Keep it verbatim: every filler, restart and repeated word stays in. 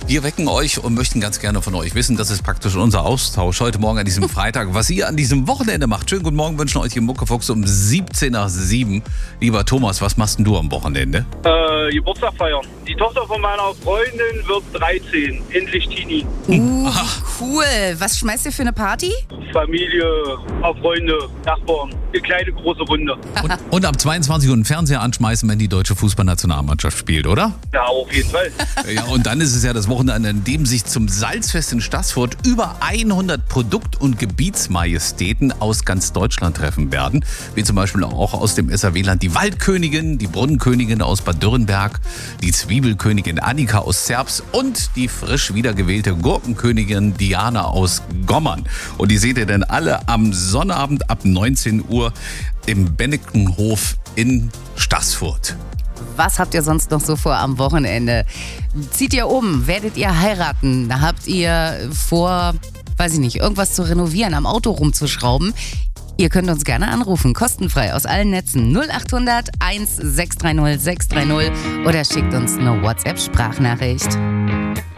Wir wecken euch und möchten ganz gerne von euch wissen, das ist praktisch unser Austausch heute Morgen an diesem Freitag, was ihr an diesem Wochenende macht. Schönen guten Morgen, wünschen euch die Muckefuchs um siebzehn nach sieben. Lieber Thomas, was machst denn du am Wochenende? Äh, Geburtstag feiern. Die Tochter von meiner Freundin wird dreizehn, endlich Teenie. Uh, cool. Was schmeißt ihr für eine Party? Familie, Freunde, Nachbarn, eine kleine, große Runde. Und, und ab zweiundzwanzig Uhr einen Fernseher anschmeißen, wenn die deutsche Fußballnationalmannschaft spielt, oder? Ja, auf jeden Fall. Ja, und dann ist es ja das Wochenende, an dem sich zum Salzfest in Staßfurt über hundert Produkt- und Gebietsmajestäten aus ganz Deutschland treffen werden. Wie zum Beispiel auch aus dem S R W-Land die Waldkönigin, die Brunnenkönigin aus Bad Dürrenberg, die Zwiebelkönigin Annika aus Zerbst und die frisch wiedergewählte Gurkenkönigin Diana aus Gommern. Und die seht ihr dann alle am Sonnabend ab neunzehn Uhr im Bennekenhof in Staßfurt. Was habt ihr sonst noch so vor am Wochenende? Zieht ihr um? Werdet ihr heiraten? Habt ihr vor, weiß ich nicht, irgendwas zu renovieren, am Auto rumzuschrauben? Ihr könnt uns gerne anrufen, kostenfrei aus allen Netzen null acht hundert eins sechs drei null sechs drei null oder schickt uns eine WhatsApp-Sprachnachricht.